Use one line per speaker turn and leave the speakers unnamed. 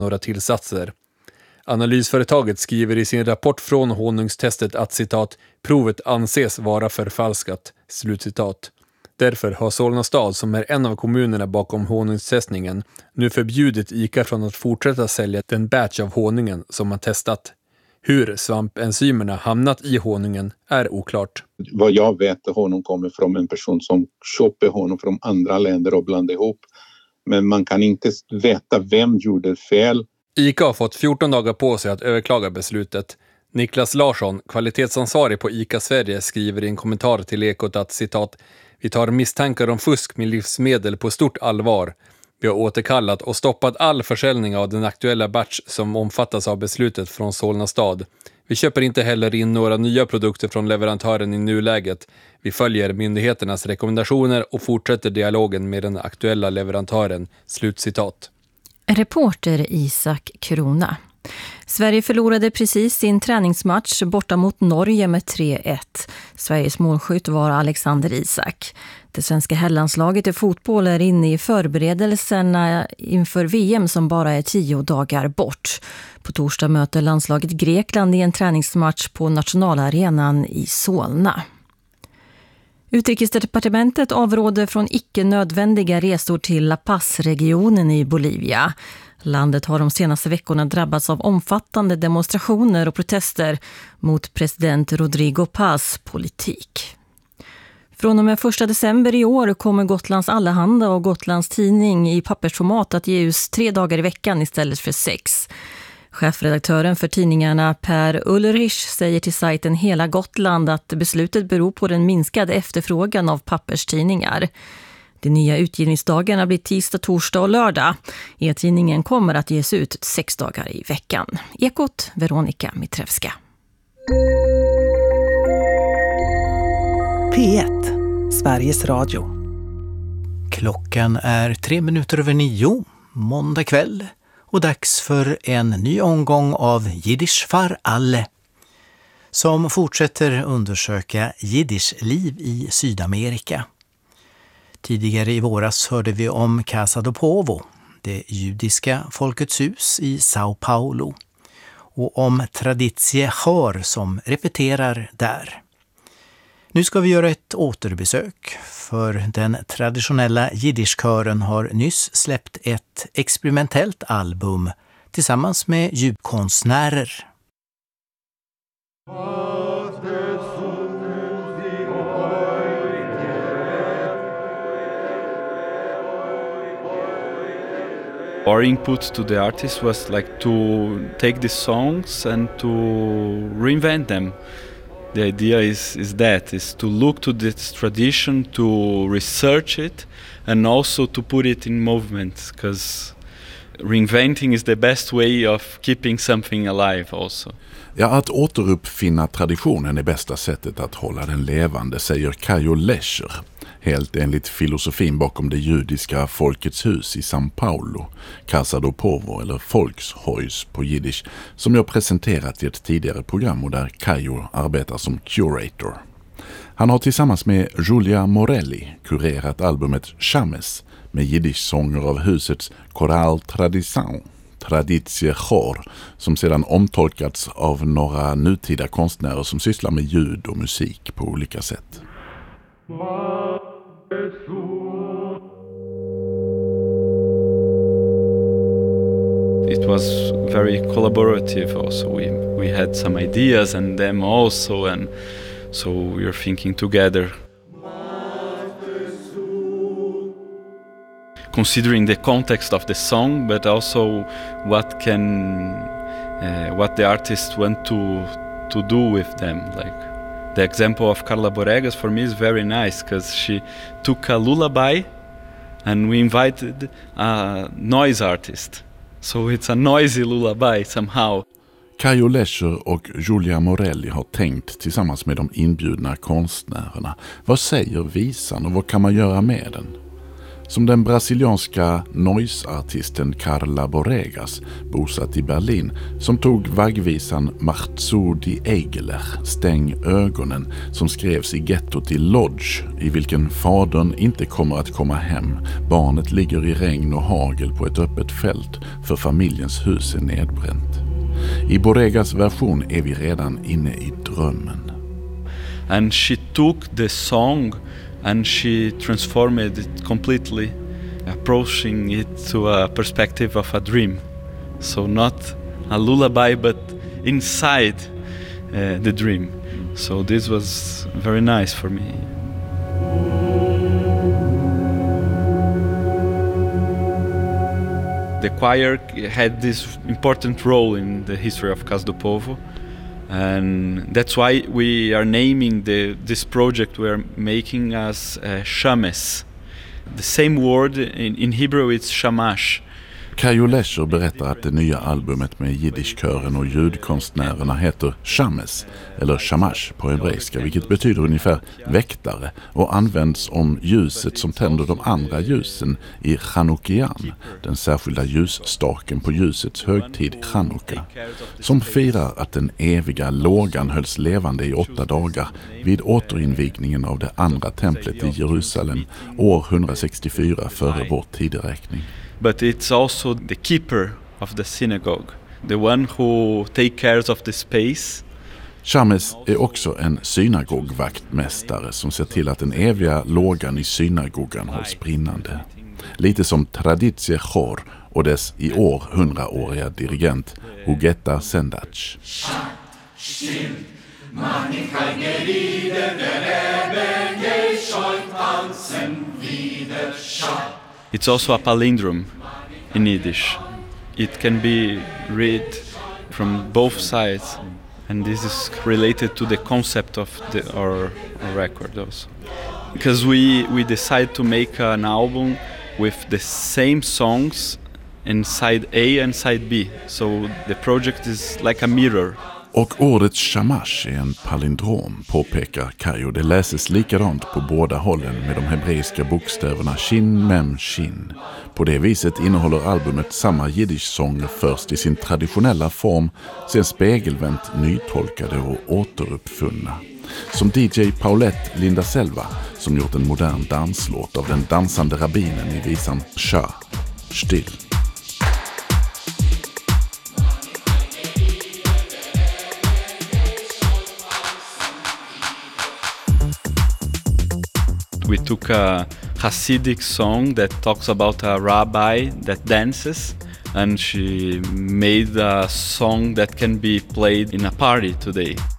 några tillsatser. Analysföretaget skriver i sin rapport från honungstestet att citat, provet anses vara förfalskat, slutcitat. Därför har Solna stad, som är en av kommunerna bakom honungstestningen, nu förbjudit ICA från att fortsätta sälja den batch av honungen som man testat. Hur svampenzymerna hamnat i honungen är oklart.
Vad jag vet, honung kommer från en person som köper honung från andra länder och blandar ihop. Men man kan inte veta vem gjorde fel.
ICA har fått 14 dagar på sig att överklaga beslutet. Niklas Larsson, kvalitetsansvarig på ICA Sverige, skriver i en kommentar till Ekot att citat, vi tar misstankar om fusk med livsmedel på stort allvar. Vi har återkallat och stoppat all försäljning av den aktuella batch som omfattas av beslutet från Solna stad. Vi köper inte heller in några nya produkter från leverantören i nuläget. Vi följer myndigheternas rekommendationer och fortsätter dialogen med den aktuella leverantören. Slutcitat.
Reporter Isak Krona. Sverige förlorade precis sin träningsmatch borta mot Norge med 3-1. Sveriges målskytt var Alexander Isak. Det svenska herrlandslaget i fotboll är inne i förberedelserna inför VM som bara är 10 dagar bort. På torsdag möter landslaget Grekland i en träningsmatch på nationalarenan i Solna. Utrikesdepartementet avråder från icke-nödvändiga resor till La Paz-regionen i Bolivia. Landet har de senaste veckorna drabbats av omfattande demonstrationer och protester mot president Rodrigo Paz politik. Från och med 1 december i år kommer Gotlands Allehanda och Gotlands Tidning i pappersformat att ge ut 3 dagar i veckan istället för 6. Chefredaktören för tidningarna Per Ulrich säger till sajten Hela Gotland att beslutet beror på den minskade efterfrågan av papperstidningar. De nya utgivningsdagarna blir tisdag, torsdag och lördag. E-tidningen kommer att ges ut 6 dagar i veckan. Ekot, Veronica Mitrevska.
P1, Sveriges Radio.
Klockan är 9:03, måndag kväll. Och dags för en ny omgång av Jiddisch för alle, som fortsätter undersöka jiddischliv i Sydamerika. Tidigare i våras hörde vi om Casa do Povo, det judiska Folkets hus i São Paulo, och om Traditie Chor som repeterar där. Nu ska vi göra ett återbesök, för den traditionella jiddischkören har nyss släppt ett experimentellt album tillsammans med ljudkonstnärer.
Our input to the artist was like to take the songs and to reinvent them. The idea is to look to this tradition, to research it, and also to put it in movement, because reinventing is the best way of keeping something alive also.
Ja, att återuppfinna traditionen är bästa sättet att hålla den levande, säger Caio Lescher, helt enligt filosofin bakom det judiska Folkets hus i São Paulo, Casa do Povo eller Volkshus på jiddisch, som jag presenterat i ett tidigare program och där Caio arbetar som curator. Han har tillsammans med Julia Morelli kurerat albumet Chames med jiddisch-sånger av husets Choral Tradition, Traditie Chor, som sedan omtolkats av några nutida konstnärer som sysslar med ljud och musik på olika sätt.
It was very collaborative also. We had some ideas and them also, and so we were thinking together. Considering the context of the song, but also what the artist want to do with them. Like the example of Carla Boregas for me is very nice, because she took a lullaby and we invited a noise artist. So it's a noisy lullaby somehow.
Caio Lescher och Julia Morelli har tänkt tillsammans med de inbjudna konstnärerna. Vad säger visan och vad kan man göra med den? som den brasilianska noise-artisten Carla Boregas, bosatt i Berlin, som tog vaggvisan Marzo di Eigeler, Stäng ögonen, som skrevs i gettot i Lodz, i vilken fadern inte kommer att komma hem. Barnet ligger i regn och hagel på ett öppet fält, för familjens hus är nedbränt. I Boregas version är vi redan inne i drömmen.
And she took the song and she transformed it completely, approaching it to a perspective of a dream. So not a lullaby, but inside the dream. So this was very nice for me. The choir had this important role in the history of Casa do Povo, and that's why we are naming this project we are making as Shames. The same word in Hebrew it's Shamash.
Kayo Lesher berättar att det nya albumet med jiddischkören och ljudkonstnärerna heter Shames, eller Shamash på hebreiska, vilket betyder ungefär väktare och används om ljuset som tänder de andra ljusen i Chanukkian, den särskilda ljusstaken på ljusets högtid Chanukka, som firar att den eviga lågan hölls levande i 8 dagar vid återinvigningen av det andra templet i Jerusalem år 164 före vår tideräkning.
But it's also the keeper of the synagogue, the one who takes care of the space.
Shames är också en synagogvaktmästare som ser till att den eviga lågan i synagogan hålls brinnande. Lite som Traditsie Chor och dess i år 100-åriga dirigent Huguetta Sendac.
It's also a palindrome in Yiddish. It can be read from both sides, and this is related to the concept of our record also. Because we decided to make an album with the same songs in side A and side B, so the project is like a mirror.
Och ordet shamash är en palindrom, påpekar Kayo. Det läses likadant på båda hållen med de hebreiska bokstäverna shin, mem, shin. På det viset innehåller albumet samma jiddisch-sånger först i sin traditionella form, sen spegelvänt nytolkade och återuppfunna. Som DJ Paulette Linda Selva, som gjort en modern danslåt av den dansande rabbinen i visan Psha, still.
We took a Hasidic song that talks about a rabbi that dances, and she made a song that can be played in a party today.